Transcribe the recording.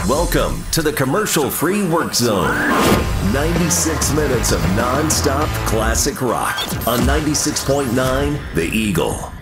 Welcome to the commercial-free work zone. 96 minutes of non-stop classic rock on 96.9 The Eagle.